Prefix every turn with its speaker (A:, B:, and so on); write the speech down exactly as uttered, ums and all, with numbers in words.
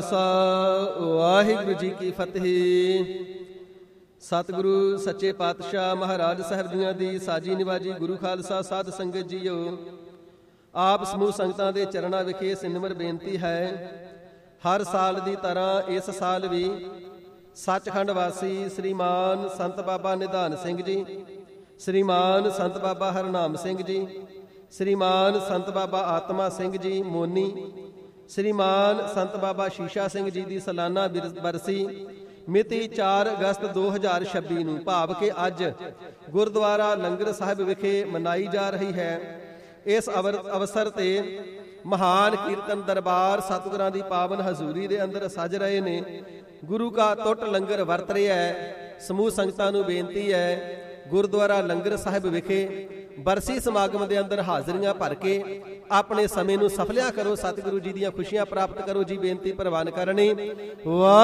A: ਵਾਹਿਗੁਰੂ ਜੀ ਕੀ ਫਤਿਹ। ਸਤਿਗੁਰੂ ਸੱਚੇ ਪਾਤਸ਼ਾਹ ਮਹਾਰਾਜ ਸਾਹਿਬ ਜੀਆਂ ਦੀ ਸਾਜੀ ਨਿਵਾਜੀ ਗੁਰੂ ਖਾਲਸਾ ਸਾਧ ਸੰਗਤ ਜੀਓ, ਆਪ ਸਮੂਹ ਸੰਗਤਾਂ ਦੇ ਚਰਨਾਂ ਵਿਖੇ ਸਿਨਮਰ ਬੇਨਤੀ ਹੈ। ਹਰ ਸਾਲ ਦੀ ਤਰ੍ਹਾਂ ਇਸ ਸਾਲ ਵੀ ਸੱਚਖੰਡ ਵਾਸੀ ਸ੍ਰੀਮਾਨ ਸੰਤ ਬਾਬਾ ਨਿਧਾਨ ਸਿੰਘ ਜੀ, ਸ੍ਰੀਮਾਨ ਸੰਤ ਬਾਬਾ ਹਰਨਾਮ ਸਿੰਘ ਜੀ, ਸ੍ਰੀਮਾਨ ਸੰਤ ਬਾਬਾ ਆਤਮਾ ਸਿੰਘ ਜੀ ਮੋਨੀ, ਸ੍ਰੀਮਾਨ ਸੰਤ ਬਾਬਾ ਸ਼ੀਸ਼ਾ ਸਿੰਘ ਜੀ ਦੀ ਸਾਲਾਨਾ ਬਰਸੀ ਮਿਤੀ ਚਾਰ ਅਗਸਤ ਦੋ ਹਜ਼ਾਰ ਛੱਬੀ ਨੂੰ ਭਾਵ ਕਿ ਅੱਜ ਗੁਰਦੁਆਰਾ ਲੰਗਰ ਸਾਹਿਬ ਵਿਖੇ ਮਨਾਈ ਜਾ ਰਹੀ ਹੈ। ਇਸ ਅਵਸਰ ਤੇ ਮਹਾਨ ਕੀਰਤਨ ਦਰਬਾਰ ਸਤਿਗੁਰਾਂ ਦੀ ਪਾਵਨ ਹਜ਼ੂਰੀ ਦੇ ਅੰਦਰ ਸਜ ਰਹੇ ਨੇ। ਗੁਰੂ ਕਾ ਟੁੱਟ ਲੰਗਰ ਵਰਤ ਰਿਹਾ ਹੈ। ਸਮੂਹ ਸੰਗਤਾਂ ਨੂੰ ਬੇਨਤੀ ਹੈ, ਗੁਰਦੁਆਰਾ ਲੰਗਰ ਸਾਹਿਬ ਵਿਖੇ ਬਰਸੀ ਸਮਾਗਮ ਦੇ ਅੰਦਰ ਹਾਜ਼ਰੀਆਂ ਭਰ ਕੇ ਆਪਣੇ ਸਮੇਂ ਨੂੰ ਸਫਲਿਆ ਕਰੋ, ਸਤਿਗੁਰੂ ਜੀ ਦੀਆਂ ਖੁਸ਼ੀਆਂ ਪ੍ਰਾਪਤ ਕਰੋ ਜੀ। ਬੇਨਤੀ ਪ੍ਰਵਾਨ ਕਰਨੀ। ਵਾਹ